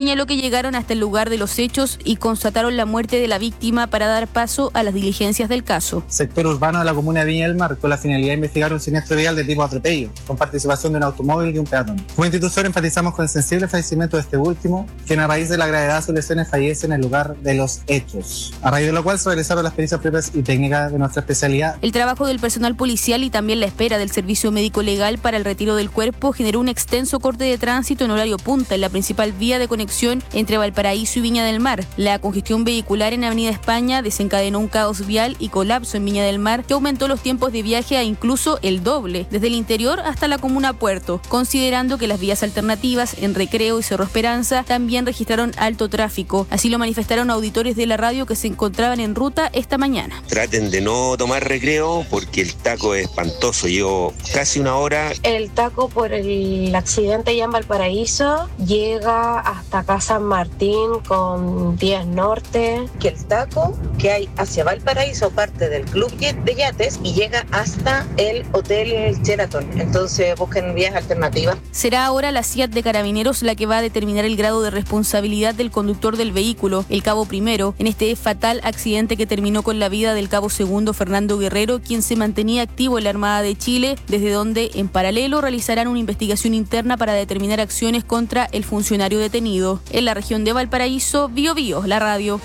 señaló que llegaron hasta el lugar de los hechos y constataron la muerte de la víctima para dar paso a las diligencias del caso. Sector urbano de la comuna de Viña del Mar, con la finalidad de investigar un siniestro vial de tipo atropello, con participación de un automóvil y un peatón. Como institución enfatizamos con el sensible fallecimiento de este último, quien a raíz de la gravedad de sus lesiones fallece en el lugar de los hechos, a raíz de lo cual se realizaron las pericias propias y técnicas de nuestra especialidad. El trabajo del personal policial y también la espera del servicio médico legal para el retiro del cuerpo generó un extenso corte de tránsito en horario punta en la principal vía de conexión entre Valparaíso y Viña del Mar. La congestión vehicular en Avenida España desencadenó un caos vial y colapso en Viña del Mar que aumentó los tiempos de viaje a incluso el doble, desde el interior hasta la comuna Puerto, considerando que las vías alternativas en Recreo y Cerro Esperanza también registraron alto tráfico. Así lo manifestaron auditores de la radio que se encontraban en ruta esta mañana. Traten de no tomar Recreo porque el taco es espantoso. Llevo casi una hora. El taco por el accidente ya en Valparaíso llega hasta acá San Martín con 10 Norte. Que el taco que hay hacia Valparaíso parte del club de yates y llega hasta el hotel Sheraton. Entonces busquen vías alternativas. Será ahora la CIAT de Carabineros la que va a determinar el grado de responsabilidad del conductor del vehículo, el cabo primero, en este fatal accidente que terminó con la vida del cabo segundo Fernando Guerrero, quien se mantenía activo en la Armada de Chile, desde donde en paralelo realizarán una investigación interna para determinar acciones contra el funcionario detenido. En la región de Valparaíso, Biobío, la radio.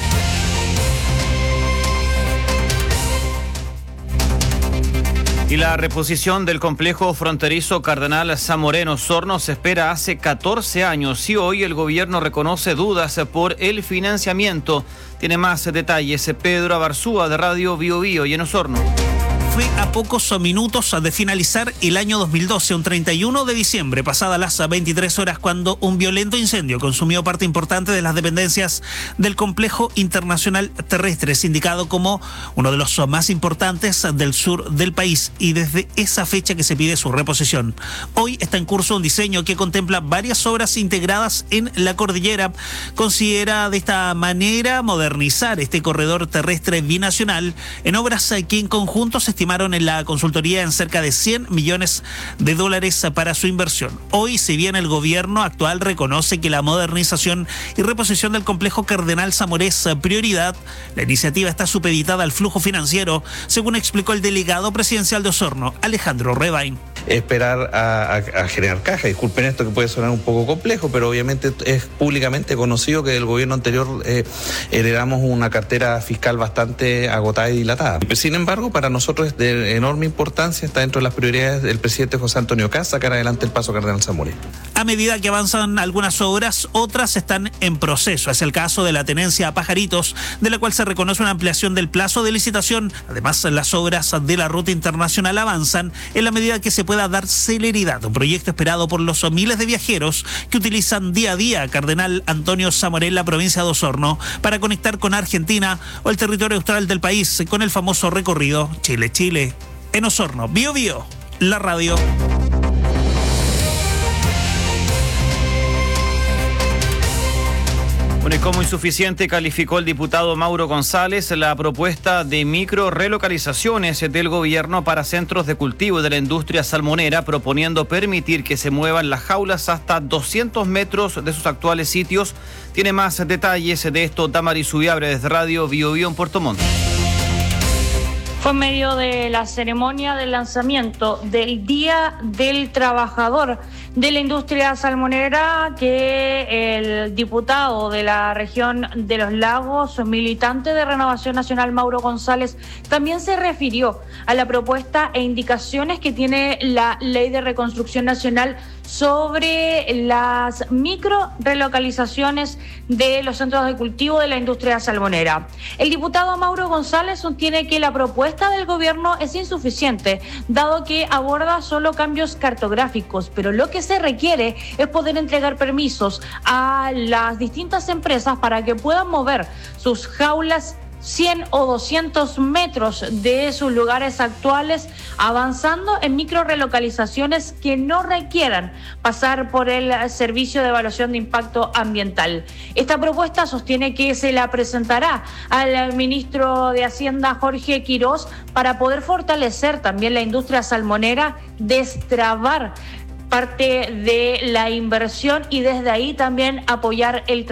Y la reposición del complejo fronterizo Cardenal Zamorano Osorno se espera hace 14 años y hoy el gobierno reconoce dudas por el financiamiento. Tiene más detalles Pedro Abarzúa de Radio Biobío y en Osorno. Fue a pocos minutos de finalizar el año 2012, un 31 de diciembre, pasadas las 23 horas, cuando un violento incendio consumió parte importante de las dependencias del complejo internacional terrestre, indicado como uno de los más importantes del sur del país, y desde esa fecha que se pide su reposición. Hoy está en curso un diseño que contempla varias obras integradas en la cordillera. Considera de esta manera modernizar este corredor terrestre binacional en obras que en conjunto se estimaron en la consultoría en cerca de $100 millones para su inversión. Hoy, si bien el gobierno actual reconoce que la modernización y reposición del complejo Cardenal Zamorano es prioridad, la iniciativa está supeditada al flujo financiero, según explicó el delegado presidencial de Osorno, Alejandro Rebain. Esperar a generar caja. Disculpen esto que puede sonar un poco complejo, pero obviamente es públicamente conocido que del gobierno anterior heredamos una cartera fiscal bastante agotada y dilatada. Sin embargo, para nosotros es de enorme importancia, está dentro de las prioridades del presidente José Antonio Kast sacar adelante el paso Cardenal Zamorano. A medida que avanzan algunas obras, otras están en proceso. Es el caso de la tenencia a Pajaritos, de la cual se reconoce una ampliación del plazo de licitación. Además, las obras de la ruta internacional avanzan en la medida que se pueda dar celeridad. Un proyecto esperado por los miles de viajeros que utilizan día a día Cardenal Antonio Zamorano en la provincia de Osorno para conectar con Argentina o el territorio austral del país con el famoso recorrido Chile-Chile. En Osorno, Biobío, la radio. Bueno, y como insuficiente calificó el diputado Mauro González la propuesta de micro relocalizaciones del gobierno para centros de cultivo de la industria salmonera, proponiendo permitir que se muevan las jaulas hasta 200 metros de sus actuales sitios. Tiene más detalles de esto Damaris Ubiabre desde Radio Biobío en Puerto Montt. Fue en medio de la ceremonia del lanzamiento del Día del Trabajador de la Industria Salmonera que el diputado de la región de los Lagos, militante de Renovación Nacional, Mauro González, también se refirió a la propuesta e indicaciones que tiene la Ley de Reconstrucción Nacional sobre las micro relocalizaciones de los centros de cultivo de la industria salmonera. El diputado Mauro González sostiene que la propuesta del gobierno es insuficiente, dado que aborda solo cambios cartográficos, pero lo que se requiere es poder entregar permisos a las distintas empresas para que puedan mover sus jaulas 100 o 200 metros de sus lugares actuales, avanzando en micro relocalizaciones que no requieran pasar por el servicio de evaluación de impacto ambiental. Esta propuesta sostiene que se la presentará al ministro de Hacienda, Jorge Quirós, para poder fortalecer también la industria salmonera, destrabar parte de la inversión y desde ahí también apoyar el